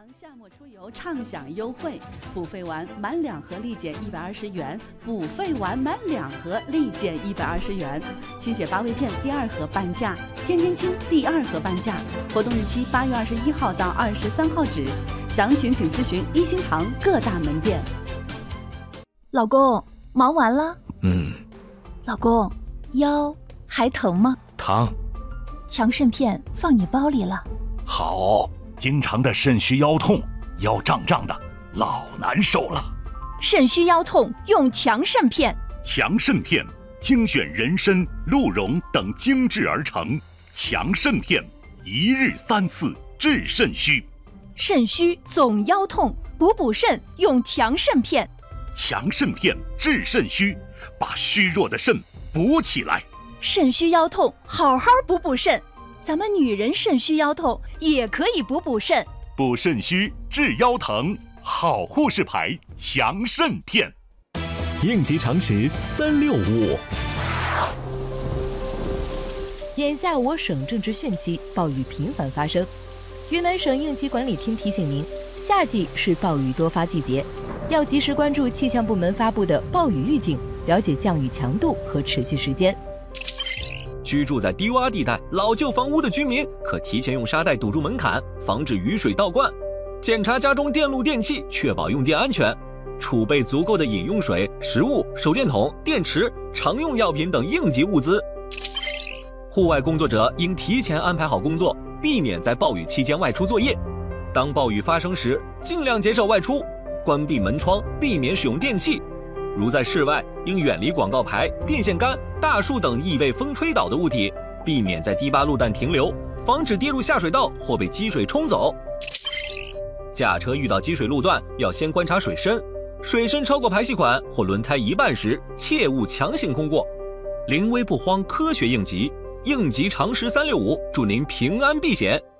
堂夏末出游畅享优惠，补费完满2盒立减120元，补费完满2盒立减120元。清血八味片第2盒半价，天天清第2盒半价。活动日期8月21号到23号止，详情请咨询一心堂各大门店。 老公，忙完了？ 老公， 腰还疼吗？ 疼。 强肾片放你包里了。 好，经常的肾虚腰痛，腰胀胀的，老难受了。 肾虚腰痛用强肾片。 强肾片精选人参、鹿茸等精制而成，强肾片1日3次治肾虚。 肾虚总腰痛，补肾用强肾片。 强肾片治肾虚，把虚弱的肾补起来。 肾虚腰痛，好好补肾。咱们女人肾虚腰痛也可以补肾。 补肾虚治腰疼，好护士牌强肾片。 应急常识365。 眼下我省正值汛期，暴雨频繁发生。云南省应急管理厅提醒您，夏季是暴雨多发季节，要及时关注气象部门发布的暴雨预警，了解降雨强度和持续时间。 居住在低洼地带、老旧房屋的居民可提前用沙袋堵住门槛，防止雨水倒灌。检查家中电路电器，确保用电安全。储备足够的饮用水、食物、手电筒、电池、常用药品等应急物资。户外工作者应提前安排好工作，避免在暴雨期间外出作业。当暴雨发生时，尽量减少外出，关闭门窗，避免使用电器。如在室外，应远离广告牌、电线杆、大树等易被风吹倒的物体，避免在低洼路段停留，防止跌入下水道或被积水冲走。驾车遇到积水路段，要先观察水深，水深超过排气管或轮胎一半时，切勿强行通过。临危不慌，科学应急，应急常识365，祝您平安避险。